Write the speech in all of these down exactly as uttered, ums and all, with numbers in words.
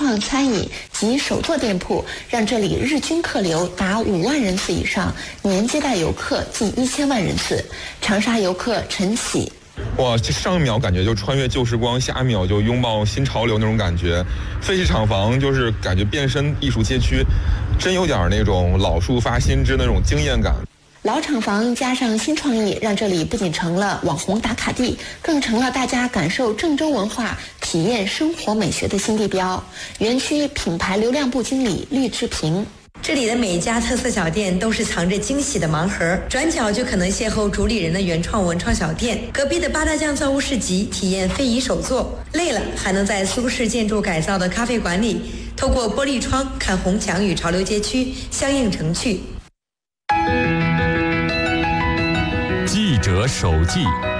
创餐饮及手作店铺，让这里日均客流达五万人次以上，年接待游客近一千万人次。长沙游客陈喜。 哇，这上一秒感觉就穿越旧时光，下一秒就拥抱新潮流那种感觉。废弃厂房就是感觉变身艺术街区，真有点那种老树发新枝那种惊艳感。 老厂房加上新创意，让这里不仅成了网红打卡地，更成了大家感受郑州文化、体验生活美学的新地标。园区品牌流量部经理厉志平。 这里的每一家特色小店都是藏着惊喜的盲盒，转角就可能邂逅主理人的原创文创小店，隔壁的八大酱造物市集体验非遗手作，累了还能在苏式建筑改造的咖啡馆里，透过玻璃窗看红墙与潮流街区相映成趣。 记者手记。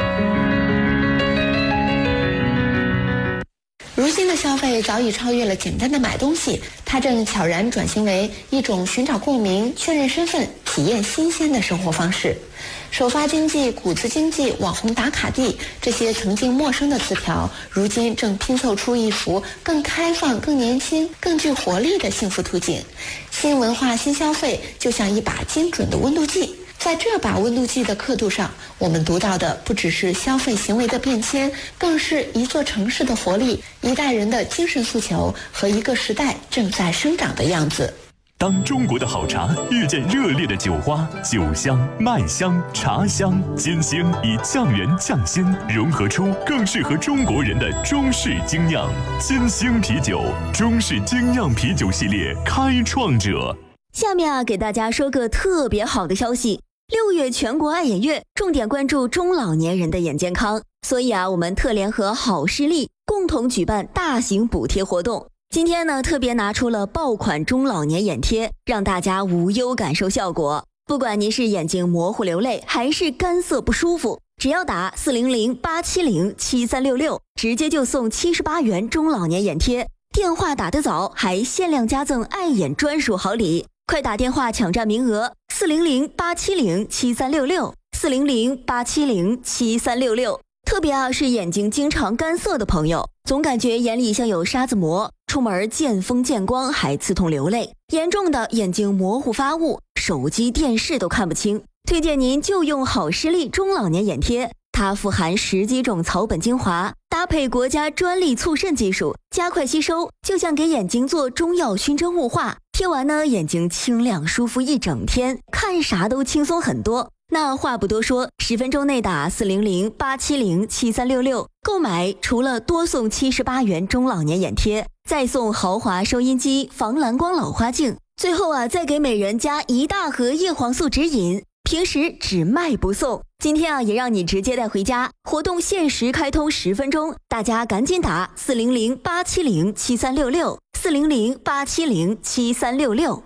如今的消费早已超越了简单的买东西，它正悄然转型为一种寻找共鸣、确认身份、体验新鲜的生活方式。首发经济、谷子经济、网红打卡地，这些曾经陌生的词条，如今正拼凑出一幅更开放、更年轻、更具活力的幸福图景。新文化、新消费就像一把精准的温度计。在这把温度计的刻度上，我们读到的不只是消费行为的变迁，更是一座城市的活力、一代人的精神诉求和一个时代正在生长的样子。 当中国的好茶遇见热烈的酒花，酒香、麦香、茶香、金星以酱园酱鲜融合出更适合中国人的中式精酿。金星啤酒，中式精酿啤酒系列开创者。 下面啊，给大家说个特别好的消息。六月全国爱眼月，重点关注中老年人的眼健康，所以啊，我们特联合好视力共同举办大型补贴活动。今天呢，特别拿出了爆款中老年眼贴，让大家无忧感受效果。不管您是眼睛模糊流泪，还是干涩不舒服，只要打四零零八七零七三六六，直接就送七十八元中老年眼贴。电话打得早，还限量加赠爱眼专属好礼。快打电话抢占名额，四零零八七零七三六六，四零零八七零七三六六。特别啊，是眼睛经常干涩的朋友，总感觉眼里像有沙子膜，出门见风见光还刺痛流泪，严重的眼睛模糊发雾，手机电视都看不清。推荐您就用好视力中老年眼贴，它富含十几种草本精华，搭配国家专利促渗技术，加快吸收，就像给眼睛做中药熏蒸雾化。贴完呢，眼睛清亮舒服一整天，看啥都轻松很多。那话不多说，十分钟内打四零零八七零七三六六，购买除了多送七十八元中老年眼贴，再送豪华收音机、防蓝光老花镜，最后啊，再给每人加一大盒叶黄素指引。平时只卖不送，今天啊也让你直接带回家。活动限时开通十分钟，大家赶紧打四零零八七零七三六六，四零零八七零七三六六。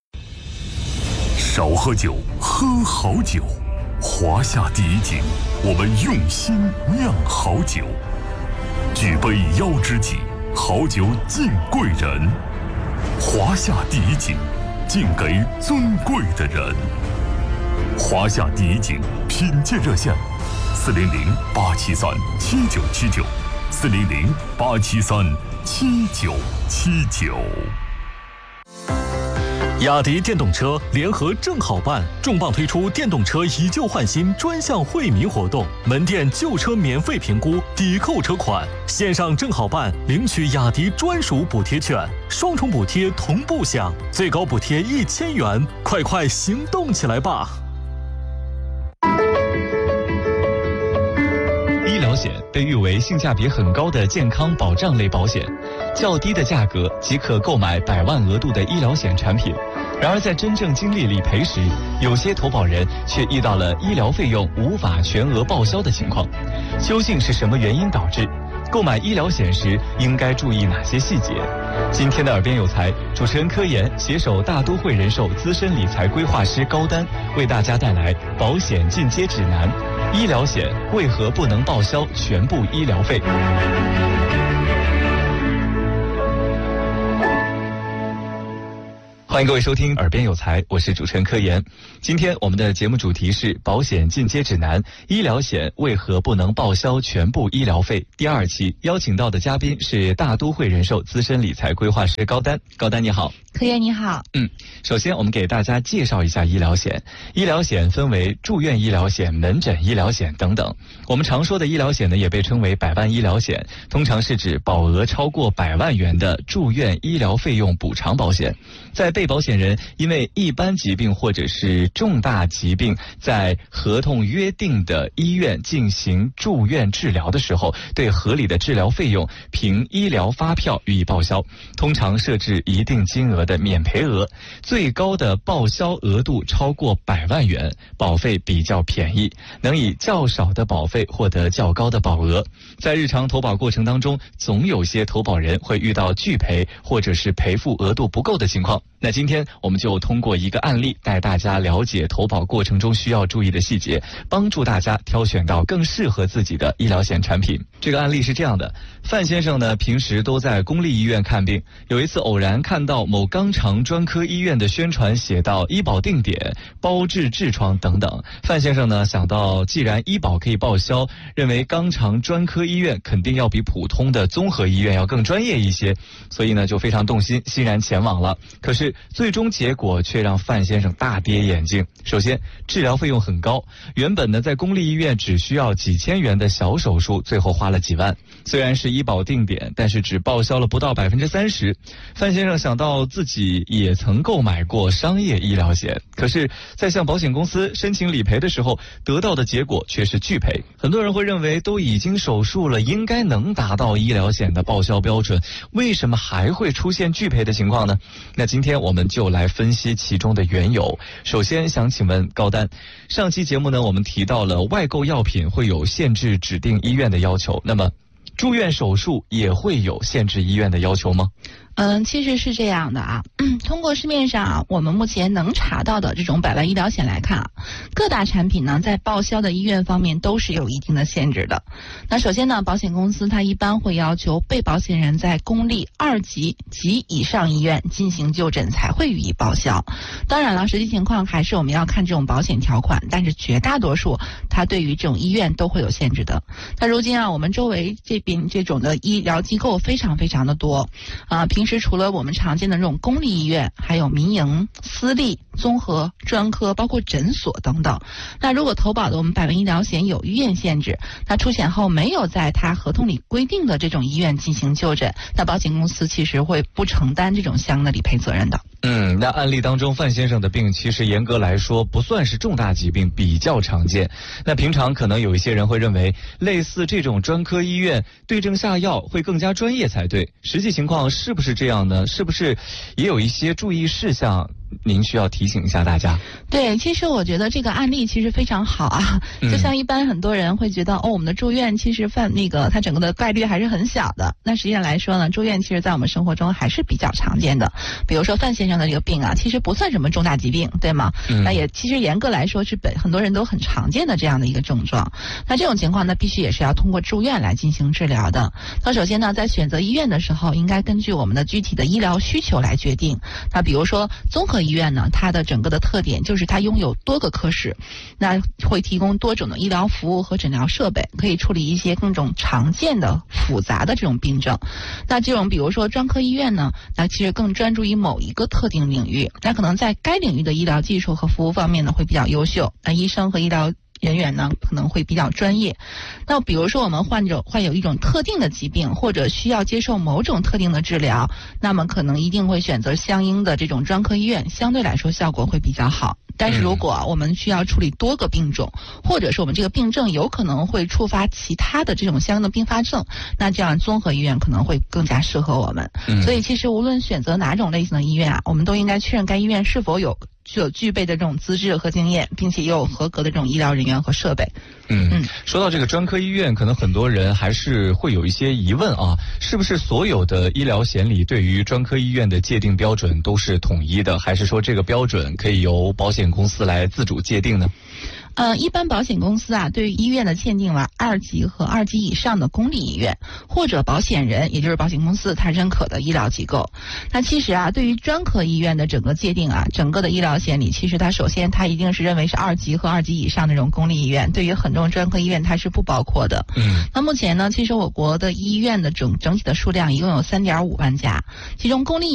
少喝酒，喝好酒。华夏第一景，我们用心酿好酒。举杯邀知己，好酒敬贵人。华夏第一景，敬给尊贵的人。华夏第一景品鉴热线：四零零八七三七九七九，四零零八七三七九七九。雅迪电动车联合正好办重磅推出电动车以旧换新专项惠民活动，门店旧车免费评估，抵扣车款，线上正好办领取雅迪专属补贴券，双重补贴同步享，最高补贴一千元，快快行动起来吧！ 医疗险被誉为性价比很高的健康保障类保险，较低的价格即可购买百万额度的医疗险产品。然而在真正经历理赔时，有些投保人却遇到了医疗费用无法全额报销的情况。究竟是什么原因导致？购买医疗险时应该注意哪些细节？今天的耳边有财，主持人柯岩携手大都会人寿资深理财规划师高丹，为大家带来保险进阶指南：医疗险为何不能报销全部医疗费？ 欢迎各位收听《耳边有才》，我是主持人柯岩。今天我们的节目主题是保险进阶指南：医疗险为何不能报销全部医疗费？第二期邀请到的嘉宾是大都会人寿资深理财规划师高丹。高丹你好。 柯岩你好。 嗯，首先我们给大家介绍一下医疗险。医疗险分为住院医疗险、门诊医疗险等等。我们常说的医疗险呢，也被称为百万医疗险，通常是指保额超过百万元的住院医疗费用补偿保险。在被保险人因为一般疾病或者是重大疾病，在合同约定的医院进行住院治疗的时候，对合理的治疗费用凭医疗发票予以报销，通常设置一定金额的免赔额，最高的报销额度超过百万元，保费比较便宜，能以较少的保费获得较高的保额。在日常投保过程当中，总有些投保人会遇到拒赔或者是赔付额度不够的情况。那今天我们就通过一个案例带大家了解投保过程中需要注意的细节，帮助大家挑选到更适合自己的医疗险产品。这个案例是这样的，范先生呢平时都在公立医院看病，有一次偶然看到某肛肠专科医院的宣传写到医保定点、包治痔疮等等。范先生呢想到既然医保可以报销，认为肛肠专科医院肯定要比普通的综合医院要更专业一些，所以呢就非常动心，欣然前往了。可是最终结果却让范先生大跌眼镜。首先，治疗费用很高，原本呢在公立医院只需要几千元的小手术，最后花了几万。虽然是医保定点，但是只报销了不到百分之三十。范先生想到自己也曾购买过商业医疗险，可是，在向保险公司申请理赔的时候，得到的结果却是拒赔。很多人会认为，都已经手术了，应该能达到医疗险的报销标准，为什么还会出现拒赔的情况呢？那今天我们就来分析其中的缘由。首先想请问高丹，上期节目呢我们提到了外购药品会有限制指定医院的要求，那么住院手术也会有限制医院的要求吗？ 嗯，其实是这样的啊，通过市面上啊，我们目前能查到的这种百万医疗险来看啊，各大产品呢在报销的医院方面都是有一定的限制的。那首先呢，保险公司它一般会要求被保险人在公立二级及以上医院进行就诊才会予以报销。当然了，实际情况还是我们要看这种保险条款，但是绝大多数它对于这种医院都会有限制的。那如今啊，我们周围这边这种的医疗机构非常非常的多啊，平时除了我们常见的这种公立医院，还有民营、私立、综合、专科，包括诊所等等。那如果投保的我们百万医疗险有医院限制，那出险后没有在他合同里规定的这种医院进行就诊，那保险公司其实会不承担这种相应的理赔责任的。 嗯，那案例当中范先生的病其实严格来说不算是重大疾病，比较常见。那平常可能有一些人会认为类似这种专科医院对症下药会更加专业才对，实际情况是不是这样呢？是不是也有一些注意事项您需要提醒一下大家？ 对，其实我觉得这个案例其实非常好啊。就像一般很多人会觉得、嗯、哦，我们的住院其实犯那个它整个的概率还是很小的。那实际上来说呢，住院其实在我们生活中还是比较常见的。比如说范先生的这个病啊，其实不算什么重大疾病，对吗？嗯、那也其实严格来说是本很多人都很常见的这样的一个症状。那这种情况呢，必须也是要通过住院来进行治疗的。那首先呢，在选择医院的时候，应该根据我们的具体的医疗需求来决定。那比如说综合医院呢，它的整个的特点就是它拥有多个科室，那会提供多种的医疗服务和诊疗设备，可以处理一些更种常见的复杂的这种病症。那这种比如说专科医院呢，那其实更专注于某一个特定领域，那可能在该领域的医疗技术和服务方面呢会比较优秀，那医生和医疗人员呢可能会比较专业。那比如说我们患者患有一种特定的疾病，或者需要接受某种特定的治疗，那么可能一定会选择相应的这种专科医院，相对来说效果会比较好。但是如果我们需要处理多个病种，或者是我们这个病症有可能会触发其他的这种相应的并发症，那这样综合医院可能会更加适合我们。嗯、所以其实无论选择哪种类型的医院啊，我们都应该确认该医院是否有具有具备的这种资质和经验，并且也有合格的这种医疗人员和设备。 嗯嗯，说到这个专科医院，可能很多人还是会有一些疑问啊，是不是所有的医疗险里对于专科医院的界定标准都是统一的，还是说这个标准可以由保险公司来自主界定呢？ 呃，一般保险公司啊，对于医院的鉴定为二级和二级以上的公立医院，或者保险人，也就是保险公司它认可的医疗机构。那其实啊，对于专科医院的整个界定啊，整个的医疗险里，其实它首先它一定是认为是二级和二级以上的这种公立医院，对于很多专科医院它是不包括的。 嗯， 那目前呢，其实我国的医院的整整体的数量一共有三点五万家，其中公立